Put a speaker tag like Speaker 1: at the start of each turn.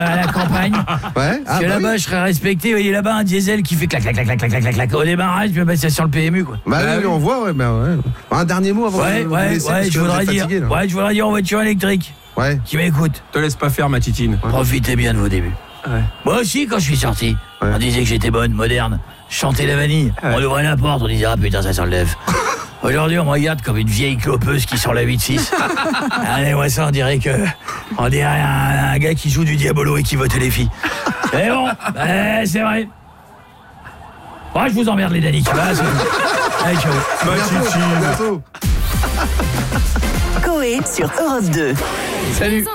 Speaker 1: à la campagne.
Speaker 2: Ouais.
Speaker 1: Parce que là-bas, je serais respecté. Vous voyez là-bas un diesel qui fait clac, clac, clac, clac, clac, clac, clac. Au démarrage, puis passer sur le PMU, quoi.
Speaker 2: Bah oui, on voit, ouais. Un dernier mot avant
Speaker 1: Ouais,
Speaker 2: de vous laisser, parce que
Speaker 1: je
Speaker 2: vous
Speaker 1: voudrais
Speaker 2: êtes
Speaker 1: dire.
Speaker 2: fatigué, là.
Speaker 1: Ouais, je voudrais dire en voiture électrique.
Speaker 2: Ouais.
Speaker 1: Qui m'écoute.
Speaker 3: Te laisse pas faire, ma titine.
Speaker 1: Profitez bien de vos débuts.
Speaker 3: Ouais.
Speaker 1: Moi aussi, quand je suis sorti, on disait que j'étais bonne, moderne. Je chantais la vanille.
Speaker 3: Ouais.
Speaker 1: On ouvrait la porte, on disait ah putain, ça sent le lève. Aujourd'hui, on me regarde comme une vieille clopeuse qui sort la 8-6. Allez, moi ça, on dirait un gars qui joue du diabolo et qui vote les filles. Mais bon, c'est vrai. Ouais, je vous emmerde les Daniques. Allez, ciao.
Speaker 3: Ma titine.
Speaker 2: Bientôt.
Speaker 4: Coé sur Europe 2.
Speaker 3: Salut.